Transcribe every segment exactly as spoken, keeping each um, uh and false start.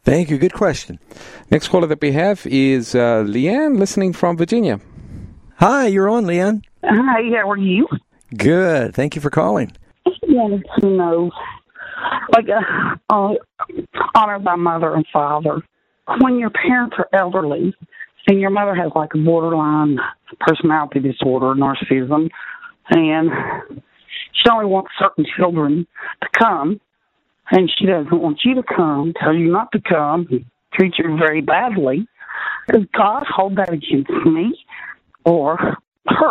Thank you. Good question. Next caller that we have is uh, Leanne, listening from Virginia. Hi, you're on, Leanne. Hi, how are you? Good. Thank you for calling. I wanted to know, like, uh, uh, honor thy mother and father. When your parents are elderly and your mother has, like, a borderline personality disorder, narcissism, and she only wants certain children to come, and she doesn't want you to come, tell you not to come, treat you very badly, does God hold that against me or her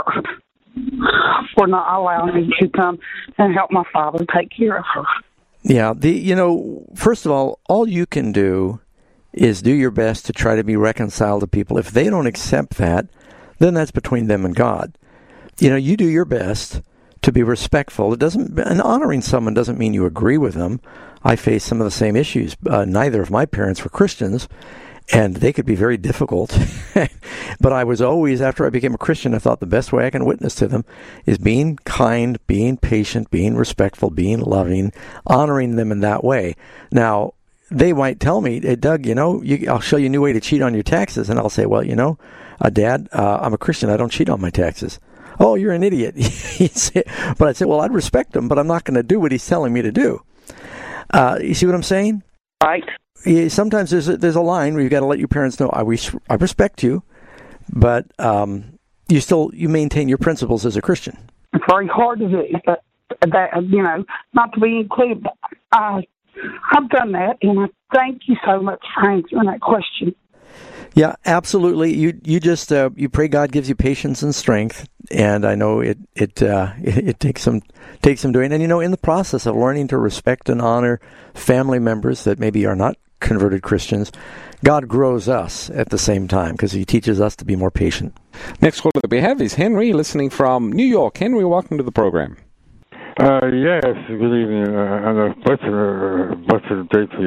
for not allowing me to come and help my father take care of her? Yeah, the you know, first of all, all you can do is do your best to try to be reconciled to people. If they don't accept that, then that's between them and God. You know, you do your best to be respectful. It doesn't, and honoring someone doesn't mean you agree with them. I face some of the same issues. Uh, neither of my parents were Christians, and they could be very difficult. But I was always, after I became a Christian, I thought the best way I can witness to them is being kind, being patient, being respectful, being loving, honoring them in that way. Now, they might tell me, hey, Doug, you know, you, I'll show you a new way to cheat on your taxes. And I'll say, well, you know, uh, Dad, uh, I'm a Christian. I don't cheat on my taxes. Oh, you're an idiot. But I said, well, I'd respect him, but I'm not going to do what he's telling me to do. Uh, you see what I'm saying? Right. Yeah, sometimes there's a, there's a line where you've got to let your parents know, I, wish, I respect you, but um, you still, you maintain your principles as a Christian. It's very hard to do, but that, you know, not to be included, but I, I've done that, and I thank you so much for answering that question. Yeah, absolutely. You you just uh, you pray God gives you patience and strength, and I know it it uh, it, it takes some takes some doing. And you know, in the process of learning to respect and honor family members that maybe are not converted Christians, God grows us at the same time because He teaches us to be more patient. Next caller that we have is Henry, listening from New York. Henry, welcome to the program. Uh, yes, good evening, uh, and a blessed, uh, blessed day to you.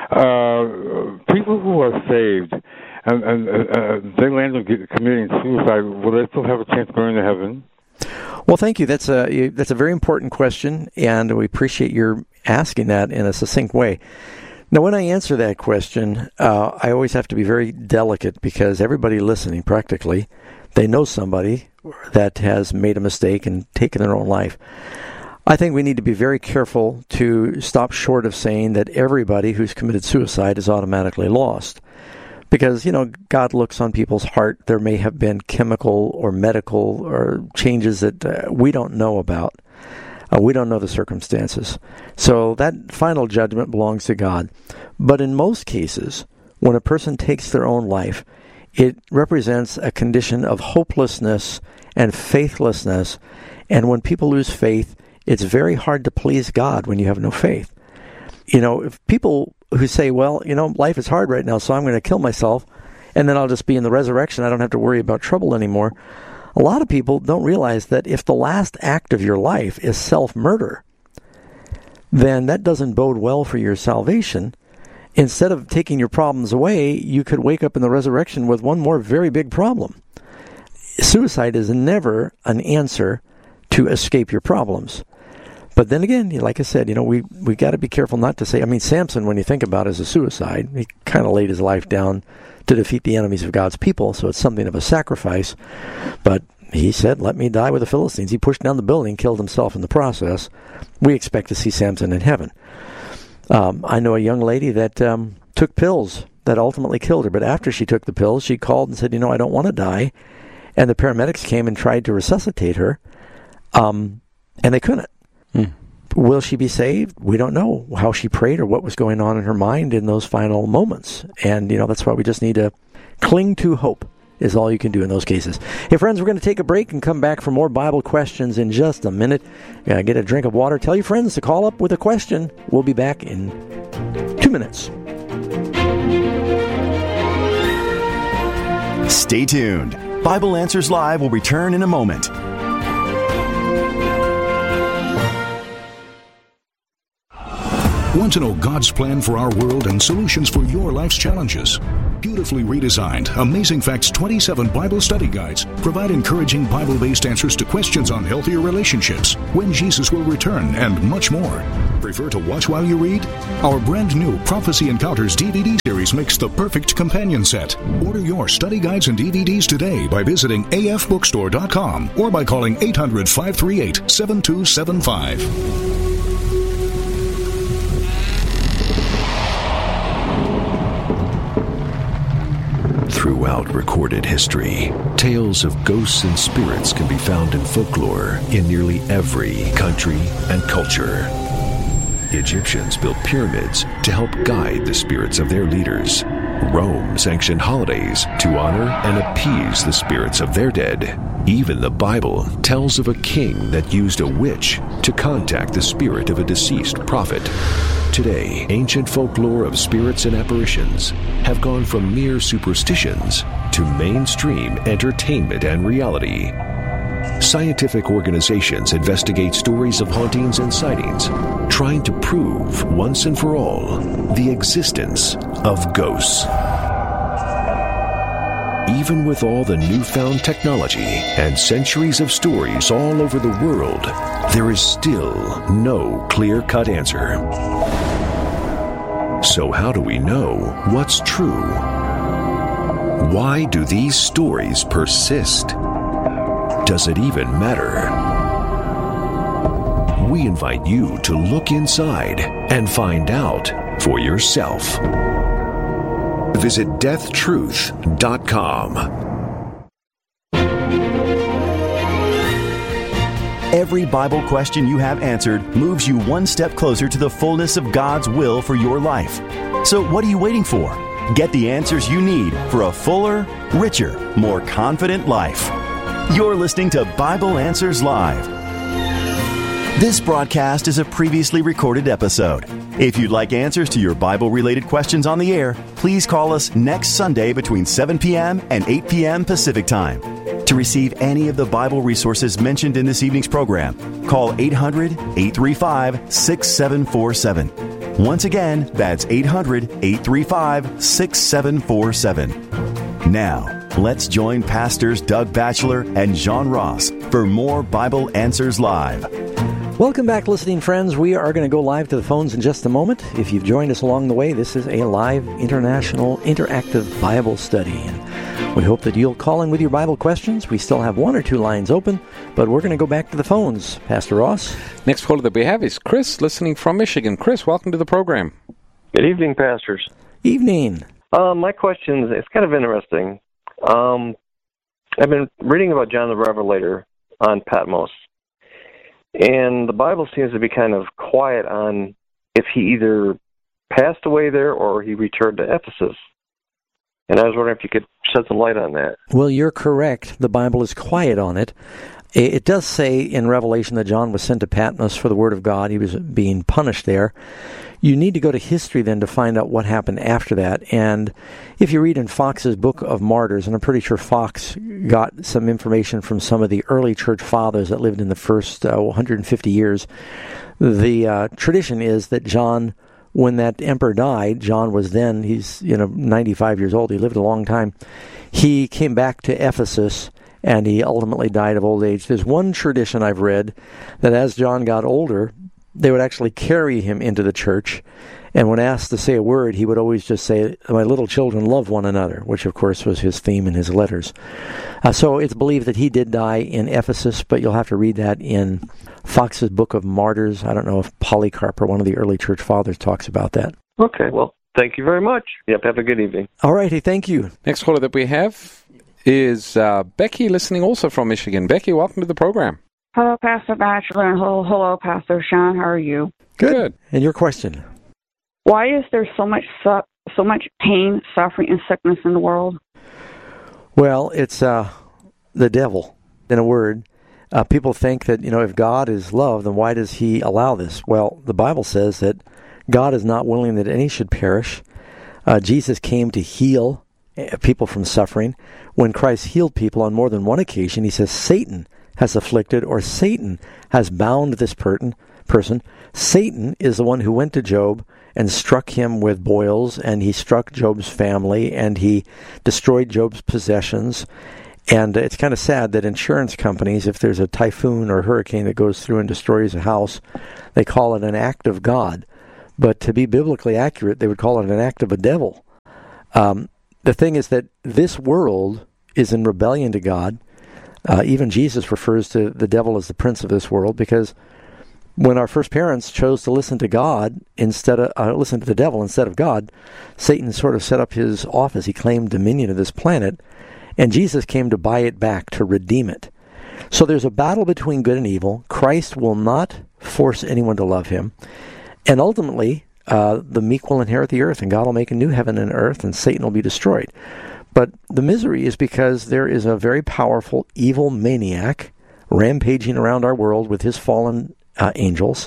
Uh, people who are saved and, and uh, they land up committing suicide, will they still have a chance of going to heaven? Well, thank you. That's a that's a very important question, and we appreciate your asking that in a succinct way. Now, when I answer that question, uh, I always have to be very delicate because everybody listening, practically, they know somebody that has made a mistake and taken their own life. I think we need to be very careful to stop short of saying that everybody who's committed suicide is automatically lost. Because, you know, God looks on people's heart. There may have been chemical or medical or changes that uh, we don't know about. Uh, we don't know the circumstances. So that final judgment belongs to God. But in most cases, when a person takes their own life, it represents a condition of hopelessness and faithlessness. And when people lose faith, it's very hard to please God when you have no faith. You know, if people who say, well, you know, life is hard right now, so I'm going to kill myself, and then I'll just be in the resurrection, I don't have to worry about trouble anymore. A lot of people don't realize that if the last act of your life is self-murder, then that doesn't bode well for your salvation. Instead of taking your problems away, you could wake up in the resurrection with one more very big problem. Suicide is never an answer to escape your problems. But then again, like I said, you know, we we got to be careful not to say, I mean, Samson, when you think about it, is a suicide. He kind of laid his life down to defeat the enemies of God's people, so it's something of a sacrifice. But he said, let me die with the Philistines. He pushed down the building, killed himself in the process. We expect to see Samson in heaven. Um, I know a young lady that um, took pills that ultimately killed her, but after she took the pills, she called and said, you know, I don't want to die. And the paramedics came and tried to resuscitate her, um, and they couldn't. Hmm. Will she be saved? We don't know how she prayed or what was going on in her mind in those final moments. And, you know, that's why we just need to cling to hope is all you can do in those cases. Hey, friends, we're going to take a break and come back for more Bible questions in just a minute. Uh, get a drink of water. Tell your friends to call up with a question. We'll be back in two minutes. Stay tuned. Bible Answers Live will return in a moment. Want to know God's plan for our world and solutions for your life's challenges? Beautifully redesigned, Amazing Facts twenty-seven Bible Study Guides provide encouraging Bible-based answers to questions on healthier relationships, when Jesus will return, and much more. For prefer to watch while you read? Our brand new Prophecy Encounters D V D series makes the perfect companion set. Order your study guides and D V Ds today by visiting a f bookstore dot com or by calling eight hundred, five three eight, seven two seven five. Throughout recorded history, tales of ghosts and spirits can be found in folklore in nearly every country and culture. Egyptians built pyramids to help guide the spirits of their leaders. Rome sanctioned holidays to honor and appease the spirits of their dead. Even the Bible tells of a king that used a witch to contact the spirit of a deceased prophet. Today, ancient folklore of spirits and apparitions have gone from mere superstitions to mainstream entertainment and reality. Scientific organizations investigate stories of hauntings and sightings, trying to prove once and for all the existence of ghosts. Even with all the newfound technology and centuries of stories all over the world, there is still no clear-cut answer. So how do we know what's true? Why do these stories persist? Does it even matter? We invite you to look inside and find out for yourself. Visit death truth dot com. Every Bible question you have answered moves you one step closer to the fullness of God's will for your life. So what are you waiting for? Get the answers you need for a fuller, richer, more confident life. You're listening to Bible Answers Live. This broadcast is a previously recorded episode. If you'd like answers to your Bible-related questions on the air, please call us next Sunday between seven p.m. and eight p.m. Pacific Time. To receive any of the Bible resources mentioned in this evening's program, call eight hundred, eight three five, six seven four seven. Once again, that's eight hundred, eight three five, six seven four seven. Now, let's join Pastors Doug Batchelor and John Ross for more Bible Answers Live. Welcome back, listening friends. We are going to go live to the phones in just a moment. If you've joined us along the way, this is a live international interactive Bible study. And we hope that you'll call in with your Bible questions. We still have one or two lines open, but we're going to go back to the phones. Pastor Ross? Next caller that we have is Chris, listening from Michigan. Chris, welcome to the program. Good evening, pastors. Evening. Uh, my question is, it's kind of interesting. Um, I've been reading about John the Revelator on Patmos. And the Bible seems to be kind of quiet on if he either passed away there or he returned to Ephesus. And I was wondering if you could shed some light on that. Well, you're correct. The Bible is quiet on it. It does say in Revelation that John was sent to Patmos for the Word of God. He was being punished there. You need to go to history then to find out what happened after that. And if you read in Fox's Book of Martyrs, and I'm pretty sure Fox got some information from some of the early church fathers that lived in the first uh, one hundred fifty years, the uh, tradition is that John, when that emperor died, John was then, he's you know ninety-five years old, he lived a long time, he came back to Ephesus, and he ultimately died of old age. There's one tradition I've read that as John got older, they would actually carry him into the church, and when asked to say a word, he would always just say, "My little children, love one another," which of course was his theme in his letters. Uh, so it's believed that he did die in Ephesus, but you'll have to read that in Fox's Book of Martyrs. I don't know if Polycarp or one of the early church fathers talks about that. Okay, well, thank you very much. Yep, have a good evening. All righty, thank you. Next caller that we have is uh, Becky, listening also from Michigan. Becky, welcome to the program. Hello, Pastor Batchelor, and hello, hello, Pastor Sean. How are you? Good. Good. And your question? Why is there so much su- so much pain, suffering, and sickness in the world? Well, it's uh, the devil, in a word. Uh, people think that, you know, if God is love, then why does he allow this? Well, the Bible says that God is not willing that any should perish. Uh, Jesus came to heal people from suffering. When Christ healed people on more than one occasion, he says Satan has afflicted, or Satan has bound this per- person. Satan is the one who went to Job and struck him with boils, and he struck Job's family, and he destroyed Job's possessions. And it's kind of sad that insurance companies, if there's a typhoon or hurricane that goes through and destroys a house, they call it an act of God. But to be biblically accurate, they would call it an act of a devil. Um, the thing is that this world is in rebellion to God. Uh, even Jesus refers to the devil as the prince of this world, because when our first parents chose to listen to God instead of uh, listen to the devil instead of God, Satan sort of set up his office. He claimed dominion of this planet, and Jesus came to buy it back, to redeem it. So there's a battle between good and evil. Christ will not force anyone to love him. And ultimately, uh, the meek will inherit the earth, and God will make a new heaven and earth, and Satan will be destroyed. But the misery is because there is a very powerful evil maniac rampaging around our world with his fallen uh, angels,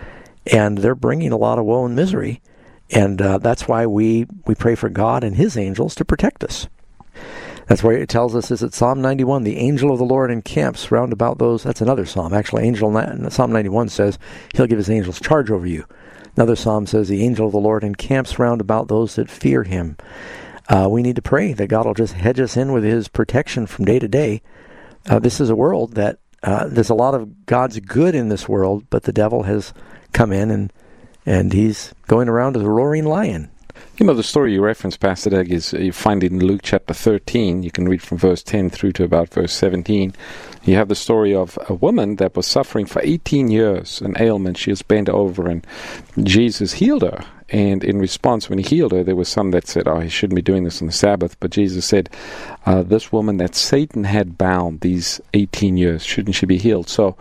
and they're bringing a lot of woe and misery. And uh, that's why we, we pray for God and his angels to protect us. That's why it tells us, is it Psalm ninety-one, the angel of the Lord encamps round about those. That's another psalm. Actually, angel Psalm ninety-one says he'll give his angels charge over you. Another psalm says the angel of the Lord encamps round about those that fear him. Uh, we need to pray that God will just hedge us in with his protection from day to day. Uh, this is a world that uh, there's a lot of God's good in this world, but the devil has come in and and he's going around as a roaring lion. You know, the story you referenced, Pastor Doug, is you find it in Luke chapter thirteen. You can read from verse ten through to about verse seventeen. You have the story of a woman that was suffering for eighteen years, an ailment. She was bent over, and Jesus healed her. And in response, when he healed her, there was some that said, oh, he shouldn't be doing this on the Sabbath. But Jesus said, uh, this woman that Satan had bound these eighteen years, shouldn't she be healed? So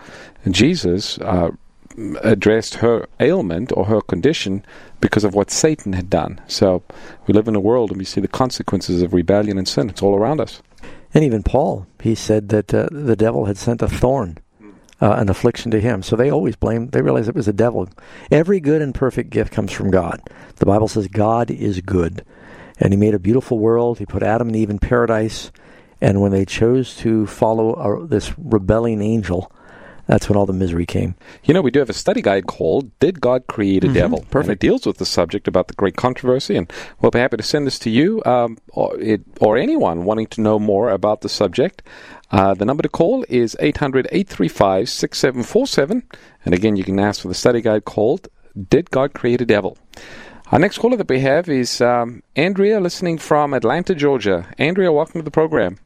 Jesus uh, addressed her ailment or her condition because of what Satan had done. So we live in a world and we see the consequences of rebellion and sin. It's all around us. And even Paul, he said that uh, the devil had sent a thorn, uh, an affliction to him. So they always blamed, they realized it was the devil. Every good and perfect gift comes from God. The Bible says God is good. And he made a beautiful world. He put Adam and Eve in paradise. And when they chose to follow uh, this rebelling angel, that's when all the misery came. You know, we do have a study guide called Did God Create a mm-hmm. Devil? Perfect. And it deals with the subject about the great controversy, and we'll be happy to send this to you um, or, it, or anyone wanting to know more about the subject. Uh, the number to call is eight hundred, eight three five, six seven four seven. And again, you can ask for the study guide called Did God Create a Devil? Our next caller that we have is um, Andrea, listening from Atlanta, Georgia. Andrea, welcome to the program.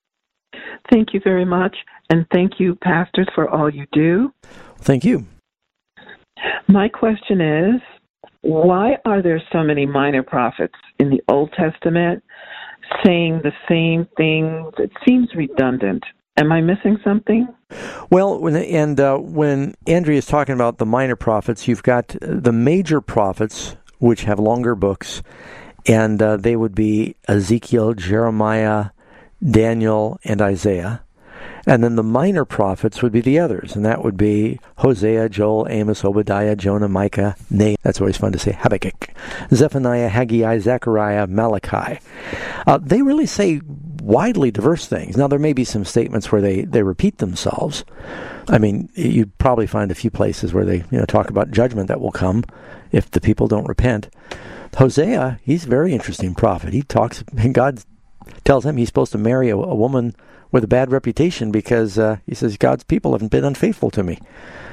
Thank you very much, and thank you, pastors, for all you do. Thank you. My question is, why are there so many minor prophets in the Old Testament saying the same things? It seems redundant. Am I missing something? Well, when, and uh, when Andrea is talking about the minor prophets, you've got the major prophets, which have longer books, and uh, they would be Ezekiel, Jeremiah, Daniel, and Isaiah. And then the minor prophets would be the others, and that would be Hosea, Joel, Amos, Obadiah, Jonah, Micah, Nahum. That's always fun to say, Habakkuk, Zephaniah, Haggai, Zechariah, Malachi. Uh, they really say widely diverse things. Now, there may be some statements where they, they repeat themselves. I mean, you'd probably find a few places where they you know talk about judgment that will come if the people don't repent. Hosea, he's a very interesting prophet. He talks, and God tells him he's supposed to marry a, a woman with a bad reputation because uh, he says God's people have been unfaithful to me.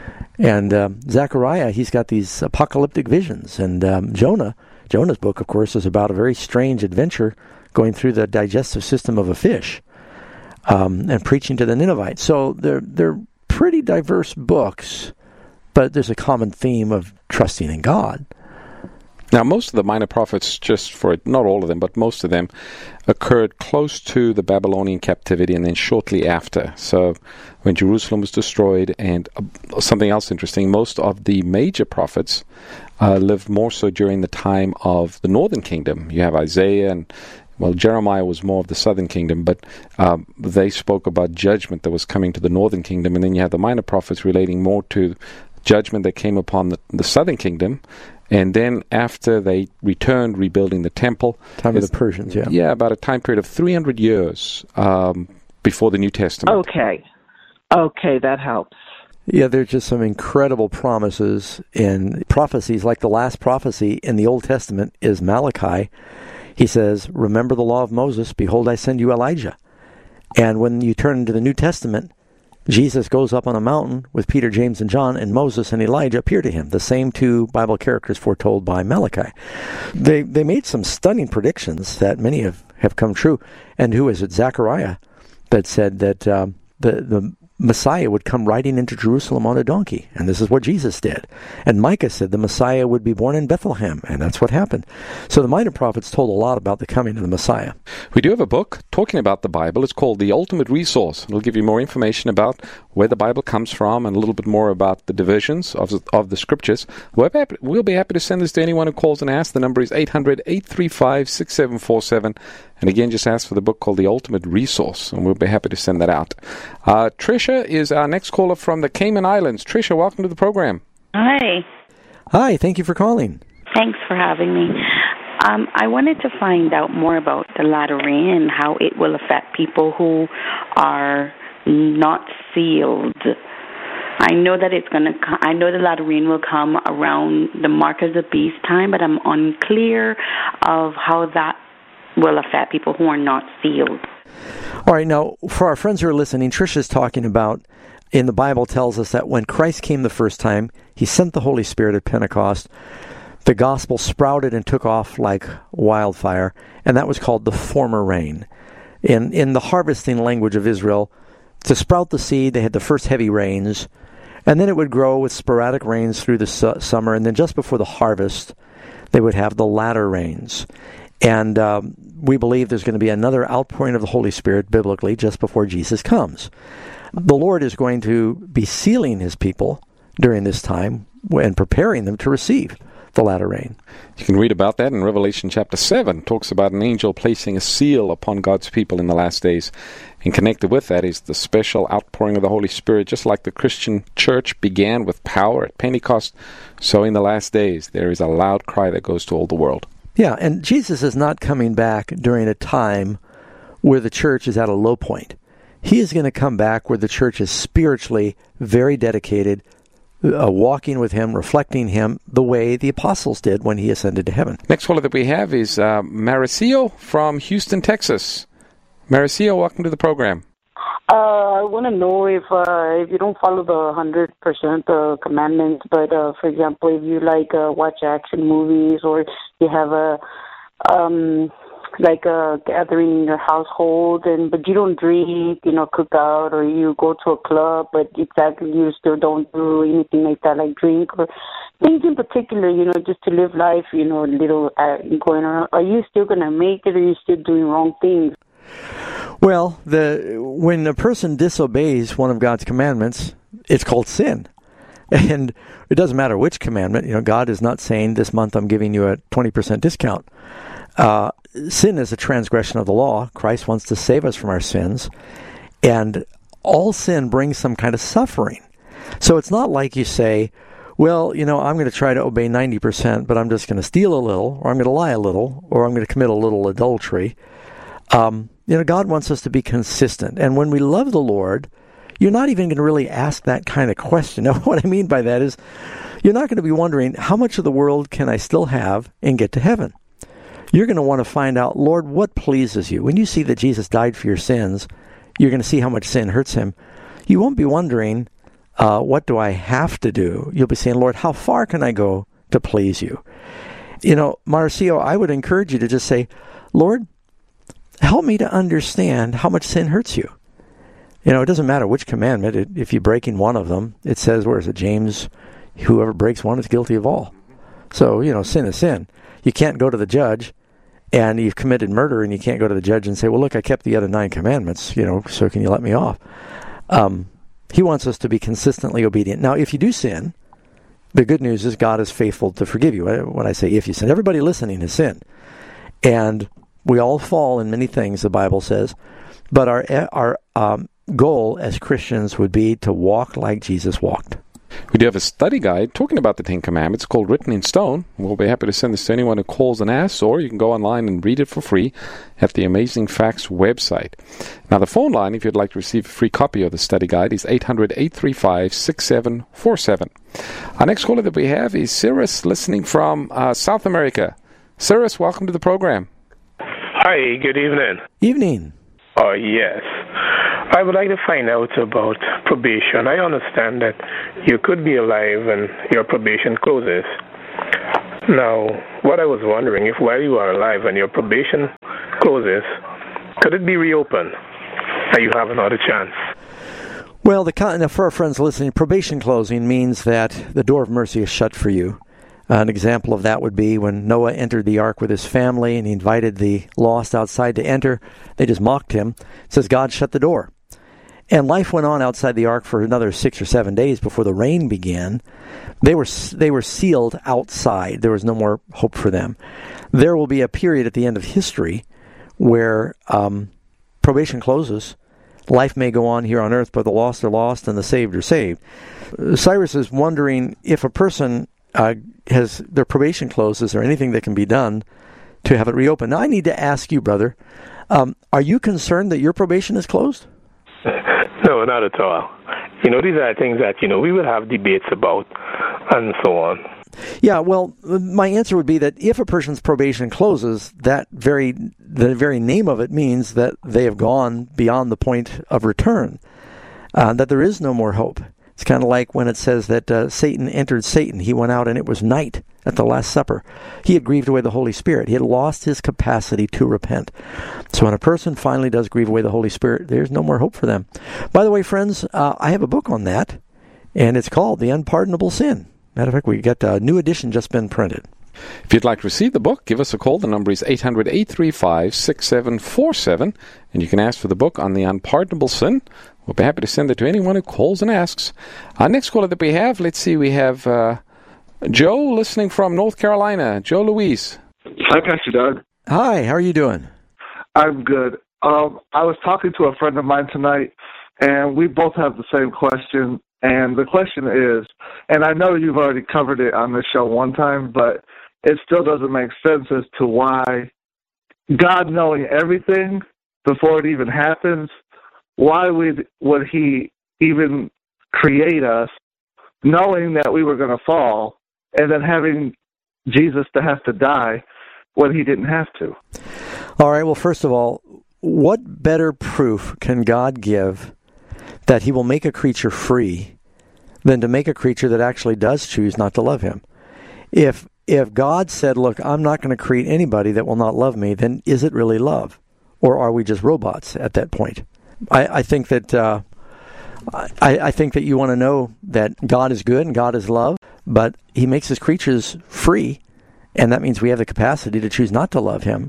And uh, Zechariah, he's got these apocalyptic visions. And um, Jonah, Jonah's book, of course, is about a very strange adventure going through the digestive system of a fish um, and preaching to the Ninevites. So they're they're pretty diverse books, but there's a common theme of trusting in God. Now, most of the minor prophets, just for it, not all of them, but most of them, occurred close to the Babylonian captivity and then shortly after. So when Jerusalem was destroyed, and uh, something else interesting, most of the major prophets uh, lived more so during the time of the northern kingdom. You have Isaiah and, well, Jeremiah was more of the southern kingdom, but um, they spoke about judgment that was coming to the northern kingdom. And then you have the minor prophets relating more to judgment that came upon the, the southern kingdom. And then after they returned, rebuilding the temple. Time of the Persians, yeah. Yeah, about a time period of three hundred years um, before the New Testament. Okay. Okay, that helps. Yeah, there's just some incredible promises in prophecies, like the last prophecy in the Old Testament is Malachi. He says, remember the law of Moses, behold, I send you Elijah. And when you turn into the New Testament, Jesus goes up on a mountain with Peter, James, and John, and Moses and Elijah appear to him, the same two Bible characters foretold by Malachi. They they made some stunning predictions that many have, have come true. And who is it? Zechariah, that said that um, the, the Messiah would come riding into Jerusalem on a donkey, and this is what Jesus did. And Micah said the Messiah would be born in Bethlehem, and that's what happened. So the minor prophets told a lot about the coming of the Messiah. We do have a book talking about the Bible. It's called The Ultimate Resource. It'll give you more information about where the Bible comes from and a little bit more about the divisions of the, of the Scriptures. We'll be, happy, we'll be happy to send this to anyone who calls and asks. The number is eight hundred, eight three five, six seven four seven. And again, just ask for the book called The Ultimate Resource, and we'll be happy to send that out. Uh, Tricia is our next caller from the Cayman Islands. Tricia, welcome to the program. Hi. Hi, thank you for calling. Thanks for having me. Um, I wanted to find out more about the latter rain and how it will affect people who are not sealed. I know that it's going to. I know the latter rain will come around the mark of the beast time, but I'm unclear of how that will affect people who are not sealed. All right, now, for our friends who are listening, Trisha's talking about, in the Bible tells us that when Christ came the first time, he sent the Holy Spirit at Pentecost. The gospel sprouted and took off like wildfire, and that was called the former rain. In, in the harvesting language of Israel, to sprout the seed, they had the first heavy rains, and then it would grow with sporadic rains through the su- summer, and then just before the harvest, they would have the latter rains. And um, we believe there's going to be another outpouring of the Holy Spirit biblically just before Jesus comes. The Lord is going to be sealing his people during this time and preparing them to receive the latter rain. You can read about that in Revelation chapter seven. It talks about an angel placing a seal upon God's people in the last days. And connected with that is the special outpouring of the Holy Spirit. Just like the Christian church began with power at Pentecost, so in the last days there is a loud cry that goes to all the world. Yeah, and Jesus is not coming back during a time where the church is at a low point. He is going to come back where the church is spiritually very dedicated, uh, walking with him, reflecting him the way the apostles did when he ascended to heaven. Next caller that we have is uh, Mauricio from Houston, Texas. Mauricio, welcome to the program. Uh, I want to know if uh, if you don't follow the one hundred percent uh, commandments, but uh, for example, if you like uh, watch action movies or you have a um, like a gathering in your household, and but you don't drink, you know, cook out, or you go to a club, but exactly you still don't do anything like that, like drink or things in particular, you know, just to live life, you know, a little uh, going around. Are you still going to make it, or are you still doing wrong things? Well, the when a person disobeys one of God's commandments, it's called sin. And it doesn't matter which commandment. You know, God is not saying this month I'm giving you a twenty percent discount. Uh, sin is a transgression of the law. Christ wants to save us from our sins. And all sin brings some kind of suffering. So it's not like you say, well, you know, I'm going to try to obey ninety percent, but I'm just going to steal a little, or I'm going to lie a little, or I'm going to commit a little adultery. Um, you know, God wants us to be consistent. And when we love the Lord, you're not even going to really ask that kind of question. Now, what I mean by that is you're not going to be wondering, how much of the world can I still have and get to heaven? You're going to want to find out, Lord, what pleases you? When you see that Jesus died for your sins, you're going to see how much sin hurts him. You won't be wondering, uh, what do I have to do? You'll be saying, Lord, how far can I go to please you? You know, Marcio, I would encourage you to just say, Lord, help me to understand how much sin hurts you. You know, it doesn't matter which commandment. It, if you're breaking one of them, it says, where is it, James, whoever breaks one is guilty of all. So, you know, sin is sin. You can't go to the judge and you've committed murder and you can't go to the judge and say, well, look, I kept the other nine commandments, you know, so can you let me off? Um, he wants us to be consistently obedient. Now, if you do sin, the good news is God is faithful to forgive you. When I say if you sin, everybody listening has sinned. And we all fall in many things, the Bible says. But our our um, goal as Christians would be to walk like Jesus walked. We do have a study guide talking about the Ten Commandments called Written in Stone. We'll be happy to send this to anyone who calls and asks, or you can go online and read it for free at the Amazing Facts website. Now, the phone line, if you'd like to receive a free copy of the study guide, is eight hundred, eight three five, six seven four seven. Our next caller that we have is Cyrus, listening from uh, South America. Cyrus, welcome to the program. Hi, good evening. Evening. Oh, yes. I would like to find out about probation. I understand that you could be alive and your probation closes. Now, what I was wondering, if while you are alive and your probation closes, could it be reopened and you have another chance? Well, the con- for our friends listening, probation closing means that the door of mercy is shut for you. Uh, an example of that would be when Noah entered the ark with his family and he invited the lost outside to enter. They just mocked him. It says God shut the door. And life went on outside the ark for another six or seven days before the rain began. They were they were sealed outside. There was no more hope for them. There will be a period at the end of history where um, probation closes. Life may go on here on earth, but the lost are lost and the saved are saved. Cyrus is wondering if a person uh, has their probation closed, is there anything that can be done to have it reopened? Now, I need to ask you, brother, um, are you concerned that your probation is closed? No, not at all. You know, these are things that, you know, we will have debates about and so on. Yeah, well, my answer would be that if a person's probation closes, that very the very name of it means that they have gone beyond the point of return, uh, that there is no more hope. It's kind of like when it says that uh, Satan entered Satan. He went out and it was night at the Last Supper. He had grieved away the Holy Spirit. He had lost his capacity to repent. So when a person finally does grieve away the Holy Spirit, there's no more hope for them. By the way, friends, uh, I have a book on that, and it's called The Unpardonable Sin. Matter of fact, we got a new edition just been printed. If you'd like to receive the book, give us a call. The number is eight hundred, eight three five, six seven four seven, and you can ask for the book on the unpardonable sin. We'll be happy to send it to anyone who calls and asks. Our next caller that we have, let's see, we have uh, Joe listening from North Carolina. Joe Louise. Hi, Pastor Doug. Hi, how are you doing? I'm good. Um, I was talking to a friend of mine tonight, and we both have the same question. And the question is, and I know you've already covered it on the show one time, but it still doesn't make sense as to why God, knowing everything before it even happens, why would, would he even create us knowing that we were going to fall and then having Jesus to have to die when he didn't have to? All right, well, first of all, what better proof can God give that he will make a creature free than to make a creature that actually does choose not to love him? If if God said, look, I'm not going to create anybody that will not love me, then is it really love? Or are we just robots at that point? I, I think that uh, I, I think that you want to know that God is good and God is love, but he makes his creatures free, and that means we have the capacity to choose not to love him.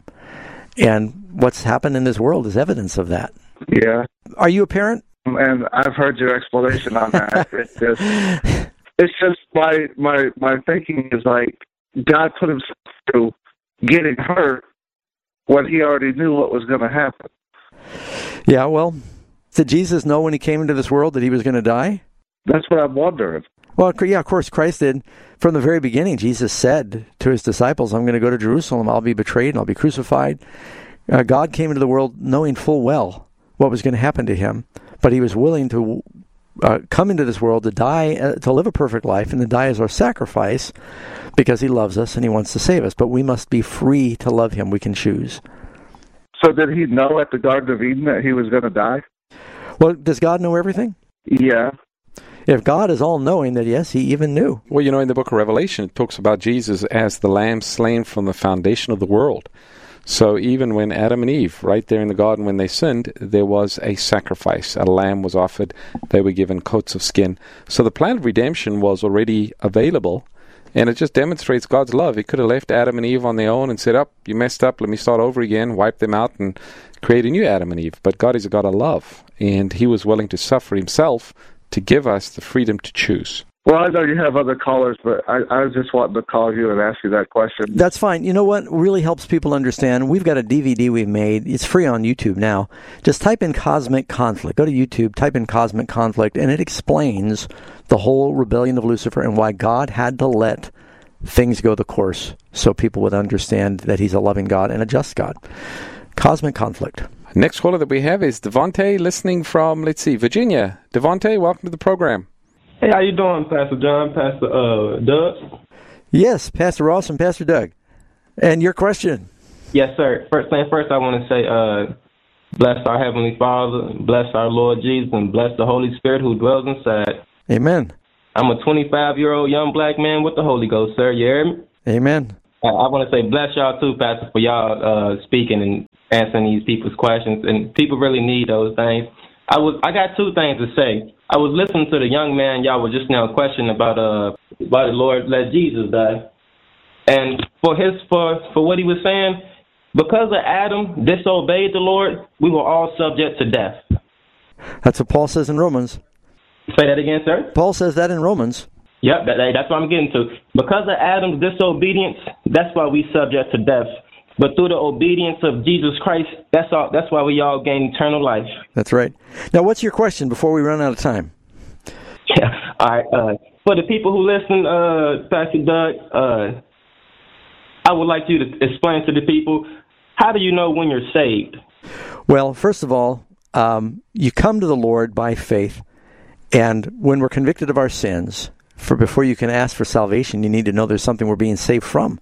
And what's happened in this world is evidence of that. Yeah. Are you a parent? And I've heard your explanation on that. It's just, it's just my my my thinking is like God put himself through getting hurt when he already knew what was going to happen. Yeah, well, did Jesus know when he came into this world that he was going to die? That's what I'm wondering. Well, yeah, of course, Christ did. From the very beginning, Jesus said to his disciples, I'm going to go to Jerusalem, I'll be betrayed, and I'll be crucified. Uh, God came into the world knowing full well what was going to happen to him, but he was willing to uh, come into this world to die, uh, to live a perfect life, and to die as our sacrifice because he loves us and he wants to save us. But we must be free to love him. We can choose. So did he know at the Garden of Eden that he was going to die? Well, does God know everything? Yeah. If God is all-knowing, then yes, he even knew. Well, you know, in the book of Revelation, it talks about Jesus as the lamb slain from the foundation of the world. So even when Adam and Eve, right there in the garden when they sinned, there was a sacrifice. A lamb was offered. They were given coats of skin. So the plan of redemption was already available, and it just demonstrates God's love. He could have left Adam and Eve on their own and said, up, you messed up, let me start over again, wipe them out, and create a new Adam and Eve. But God is a God of love, and he was willing to suffer himself to give us the freedom to choose. Well, I know you have other callers, but I, I was just wanting to call you and ask you that question. That's fine. You know what really helps people understand? We've got a D V D we've made. It's free on YouTube now. Just type in Cosmic Conflict. Go to YouTube, type in Cosmic Conflict, and it explains the whole rebellion of Lucifer and why God had to let things go the course so people would understand that he's a loving God and a just God. Cosmic Conflict. Next caller that we have is Devontae, listening from, let's see, Virginia. Devontae, welcome to the program. Hey, how you doing, Pastor John, Pastor uh, Doug? Yes, Pastor Ross and Pastor Doug. And your question? Yes, sir. First thing first, I want to say, uh, bless our Heavenly Father, bless our Lord Jesus, and bless the Holy Spirit who dwells inside. Amen. I'm a twenty-five-year-old young black man with the Holy Ghost, sir. You hear me? Amen. I, I want to say bless y'all too, Pastor, for y'all uh, speaking and answering these people's questions. And people really need those things. I was I got two things to say. I was listening to the young man y'all were just now questioning about uh why the Lord let Jesus die. And for his for, for what he was saying, because of Adam disobeyed the Lord, we were all subject to death. That's what Paul says in Romans. Say that again, sir? Paul says that in Romans. Yep, that, that's what I'm getting to. Because of Adam's disobedience, that's why we subject to death. But through the obedience of Jesus Christ, that's all. That's why we all gain eternal life. That's right. Now, what's your question before we run out of time? Yeah. All right. Uh, for the people who listen, uh, Pastor Doug, uh, I would like you to explain to the people, how do you know when you're saved? Well, first of all, um, you come to the Lord by faith. And when we're convicted of our sins, for before you can ask for salvation, you need to know there's something we're being saved from.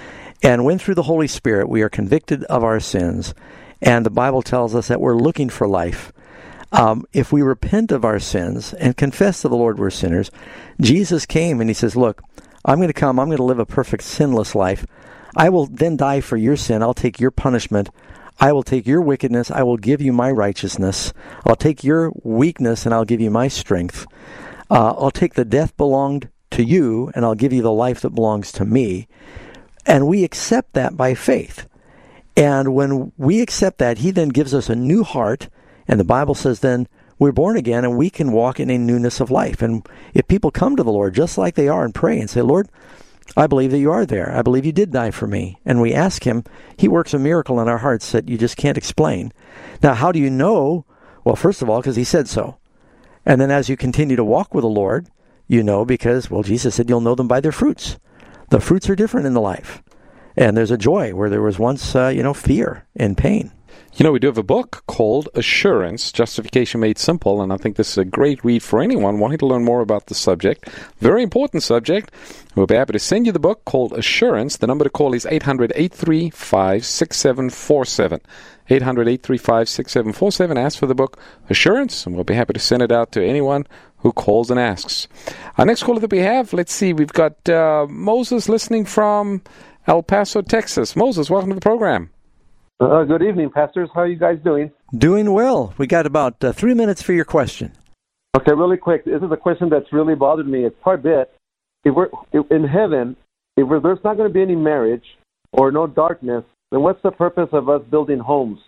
And when through the Holy Spirit we are convicted of our sins, and the Bible tells us that we're looking for life, um, if we repent of our sins and confess to the Lord we're sinners, Jesus came and he says, look, I'm going to come, I'm going to live a perfect sinless life. I will then die for your sin. I'll take your punishment. I will take your wickedness, I will give you my righteousness. I'll take your weakness, and I'll give you my strength. Uh, I'll take the death belonged to you, and I'll give you the life that belongs to me. And we accept that by faith. And when we accept that, he then gives us a new heart, and the Bible says then we're born again, and we can walk in a newness of life. And if people come to the Lord just like they are and pray and say, Lord, I believe that you are there. I believe you did die for me. And we ask him, he works a miracle in our hearts that you just can't explain. Now, how do you know? Well, first of all, because he said so. And then as you continue to walk with the Lord, you know because, well, Jesus said you'll know them by their fruits. The fruits are different in the life. And there's a joy where there was once, uh, you know, fear and pain. You know, we do have a book called Assurance, Justification Made Simple, and I think this is a great read for anyone wanting to learn more about the subject. Very important subject. We'll be happy to send you the book called Assurance. The number to call is eight hundred, eight three five, six seven four seven. eight hundred, eight three five, six seven four seven. Ask for the book Assurance, and we'll be happy to send it out to anyone who calls and asks. Our next caller that we have, let's see, we've got uh, Moses listening from El Paso, Texas. Moses, welcome to the program. Uh, good evening, pastors. How are you guys doing? Doing well. We got about uh, three minutes for your question. Okay, really quick. This is a question that's really bothered me quite a bit. If we're if in heaven, if we're, there's not going to be any marriage or no darkness, then what's the purpose of us building homes?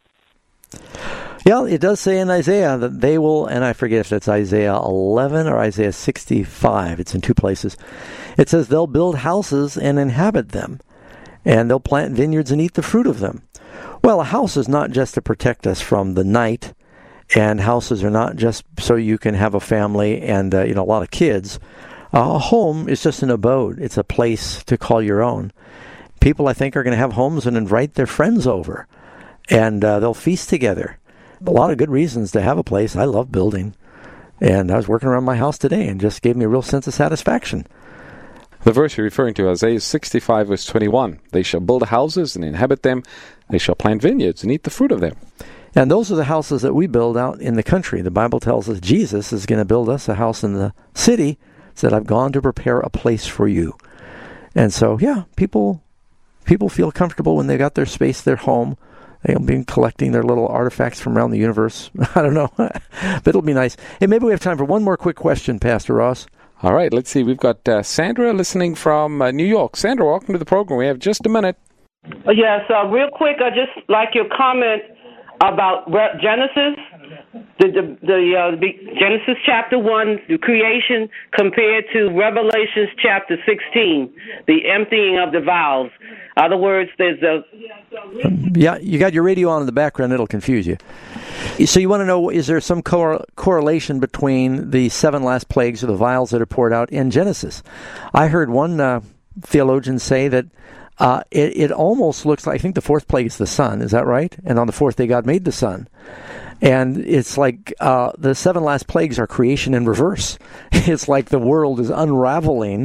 Yeah, it does say in Isaiah that they will, and I forget if it's Isaiah eleven or Isaiah sixty-five. It's in two places. It says they'll build houses and inhabit them, and they'll plant vineyards and eat the fruit of them. Well, a house is not just to protect us from the night, and houses are not just so you can have a family and uh, you know a lot of kids. Uh, a home is just an abode. It's a place to call your own. People, I think, are going to have homes and invite their friends over, and uh, they'll feast together. A lot of good reasons to have a place. I love building, and I was working around my house today, and just gave me a real sense of satisfaction. The verse you're referring to, Isaiah sixty-five, verse twenty-one. They shall build houses and inhabit them. They shall plant vineyards and eat the fruit of them. And those are the houses that we build out in the country. The Bible tells us Jesus is going to build us a house in the city. Said, I've gone to prepare a place for you. And so, yeah, people people feel comfortable when they got their space, their home. They'll be collecting their little artifacts from around the universe. I don't know, but it'll be nice. Hey, maybe we have time for one more quick question, Pastor Ross. All right, let's see. We've got uh, Sandra listening from uh, New York. Sandra, welcome to the program. We have just a minute. Yes, uh, real quick, I just like your comment about Genesis, the the, the uh, Genesis chapter one, the creation, compared to Revelations chapter sixteen, the emptying of the vials. In other words, there's a... Yeah, you got your radio on in the background. It'll confuse you. So you want to know, is there some cor- correlation between the seven last plagues or the vials that are poured out in Genesis? I heard one uh, theologian say that uh, it, it almost looks like, I think the fourth plague is the sun, is that right? And on the fourth day God made the sun. And it's like uh, the seven last plagues are creation in reverse. It's like the world is unraveling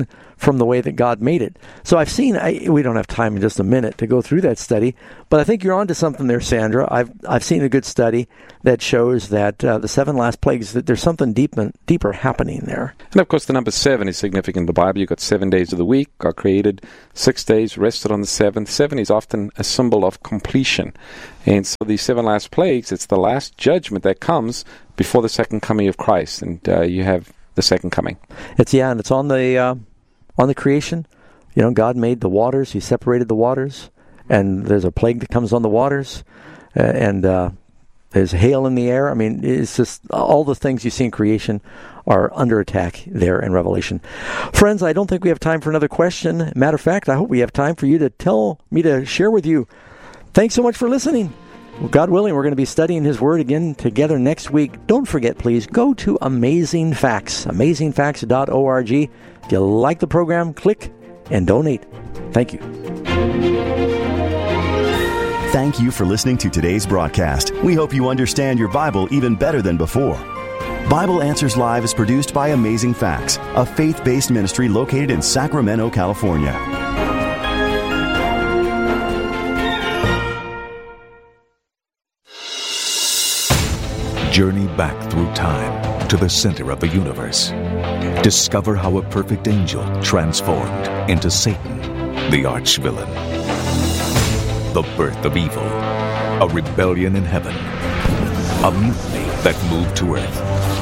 from the way that God made it. So I've seen, I, we don't have time in just a minute to go through that study, but I think you're onto something there, Sandra. I've I've seen a good study that shows that uh, the seven last plagues, that there's something deep and, deeper happening there. And of course, the number seven is significant in the Bible. You've got seven days of the week, God created six days, rested on the seventh. Seven is often a symbol of completion. And so these seven last plagues, it's the last judgment that comes before the second coming of Christ. And uh, you have the second coming. It's, yeah, and it's on the... Uh, On the creation, you know, God made the waters. He separated the waters, and there's a plague that comes on the waters, uh, and uh, there's hail in the air. I mean, it's just all the things you see in creation are under attack there in Revelation. Friends, I don't think we have time for another question. Matter of fact, I hope we have time for you to tell me to share with you. Thanks so much for listening. Well, God willing, we're going to be studying His Word again together next week. Don't forget, please, go to Amazing Facts, amazing facts dot org. If you like the program, click and donate. Thank you. Thank you for listening to today's broadcast. We hope you understand your Bible even better than before. Bible Answers Live is produced by Amazing Facts, a faith-based ministry located in Sacramento, California. Journey back through time to the center of the universe. Discover how a perfect angel transformed into Satan, the arch-villain. The birth of evil, a rebellion in heaven, a mutiny that moved to earth.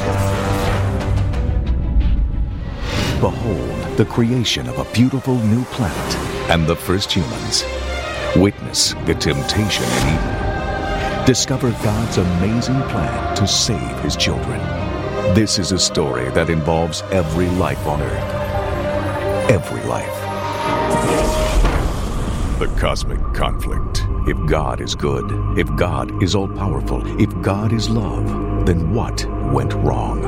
Behold the creation of a beautiful new planet and the first humans. Witness the temptation in Eden. Discover God's amazing plan to save His children. This is a story that involves every life on earth. Every life. The cosmic conflict. If God is good, if God is all-powerful, if God is love, then what went wrong?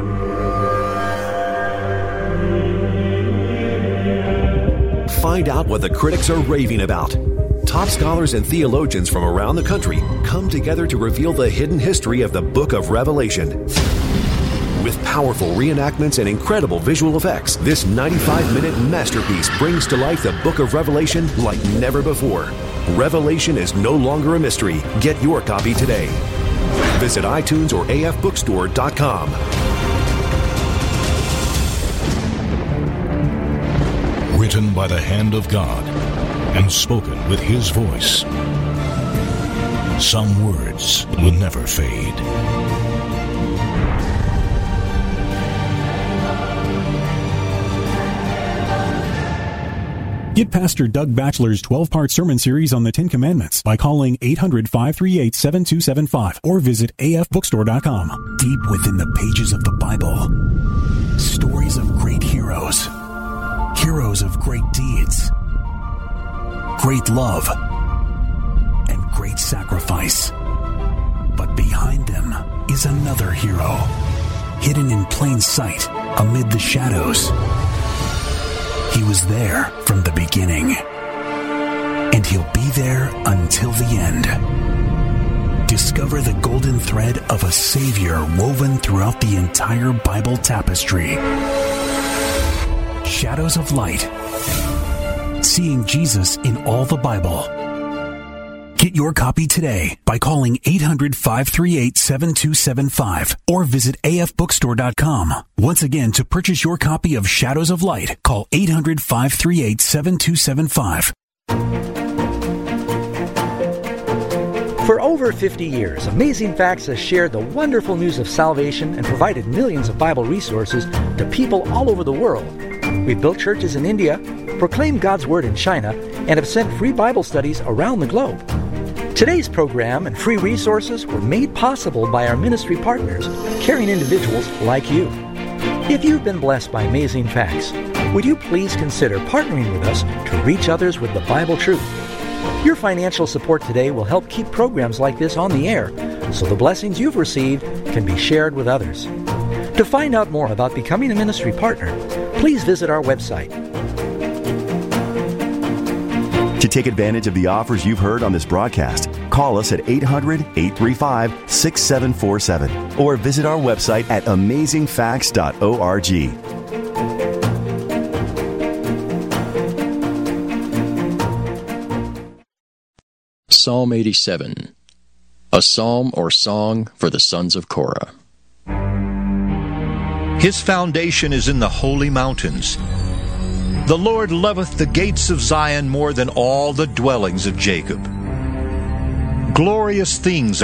Find out what the critics are raving about. Top scholars and theologians from around the country come together to reveal the hidden history of the Book of Revelation. With powerful reenactments and incredible visual effects, this ninety-five minute masterpiece brings to life the Book of Revelation like never before. Revelation is no longer a mystery. Get your copy today. Visit iTunes or A F bookstore dot com. Written by the hand of God and spoken with His voice. Some words will never fade. Get Pastor Doug Batchelor's twelve-part sermon series on the Ten Commandments by calling eight hundred, five three eight, seven two seven five or visit A F bookstore dot com. Deep within the pages of the Bible, stories of great heroes, heroes of great deeds, great love, and great sacrifice. But behind them is another hero, hidden in plain sight amid the shadows. He was there from the beginning, and He'll be there until the end. Discover the golden thread of a Savior woven throughout the entire Bible tapestry. Shadows of Light. Seeing Jesus in all the Bible. Get your copy today by calling eight hundred, five three eight, seven two seven five or visit A F bookstore dot com. Once again, to purchase your copy of Shadows of Light, call eight hundred, five three eight, seven two seven five. For over fifty years, Amazing Facts has shared the wonderful news of salvation and provided millions of Bible resources to people all over the world. We've built churches in India, proclaimed God's Word in China, and have sent free Bible studies around the globe. Today's program and free resources were made possible by our ministry partners, caring individuals like you. If you've been blessed by Amazing Facts, would you please consider partnering with us to reach others with the Bible truth? Your financial support today will help keep programs like this on the air, so the blessings you've received can be shared with others. To find out more about becoming a ministry partner, please visit our website. To take advantage of the offers you've heard on this broadcast, call us at eight hundred, eight three five, six seven four seven or visit our website at amazing facts dot org. Psalm eighty-seven, a psalm or song for the sons of Korah. His foundation is in the holy mountains. The Lord loveth the gates of Zion more than all the dwellings of Jacob. Glorious things